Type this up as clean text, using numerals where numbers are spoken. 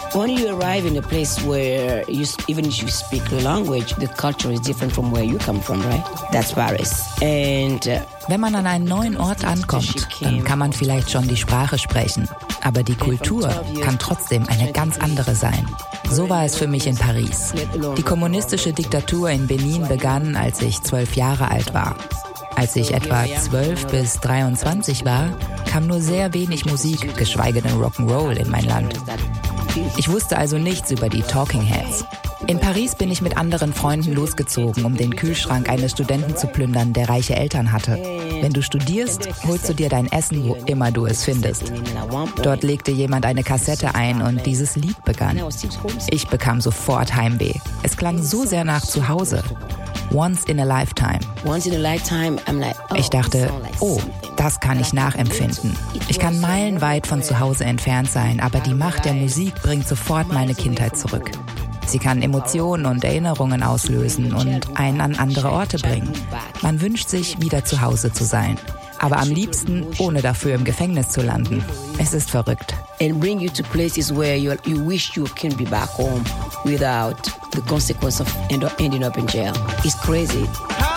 When you arrive in a place where even if you speak the language, the culture is different from where you come from, right? That's Paris. And wenn man an einen neuen Ort ankommt, dann kann man vielleicht schon die Sprache sprechen. Aber die Kultur kann trotzdem eine ganz andere sein. So war es für mich in Paris. Die kommunistische Diktatur in Benin begann, als ich 12 Jahre alt war. Als ich etwa 12 bis 23 war, kam nur sehr wenig Musik, geschweige denn Rock'n'Roll in mein Land. Ich wusste also nichts über die Talking Heads. In Paris bin ich mit anderen Freunden losgezogen, um den Kühlschrank eines Studenten zu plündern, der reiche Eltern hatte. Wenn du studierst, holst du dir dein Essen, wo immer du es findest. Dort legte jemand eine Kassette ein und dieses Lied begann. Ich bekam sofort Heimweh. Es klang so sehr nach Zuhause. Once in a Lifetime. Ich dachte, oh, das kann ich nachempfinden. Ich kann meilenweit von zu Hause entfernt sein, aber die Macht der Musik bringt sofort meine Kindheit zurück. Sie kann Emotionen und Erinnerungen auslösen und einen an andere Orte bringen. Man wünscht sich, wieder zu Hause zu sein. Aber am liebsten, ohne dafür im Gefängnis zu landen. Es ist verrückt. And bring you to places where you wish you can be back home without the consequence of ending up in jail. It's crazy.